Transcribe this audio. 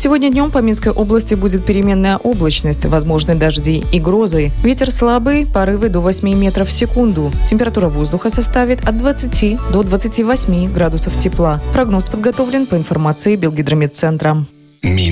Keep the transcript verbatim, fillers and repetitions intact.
Сегодня днем по Минской области будет переменная облачность, возможны дожди и грозы. Ветер слабый, порывы до восьми метров в секунду. Температура воздуха составит от двадцати до двадцати восьми градусов тепла. Прогноз подготовлен по информации Белгидромедцентра.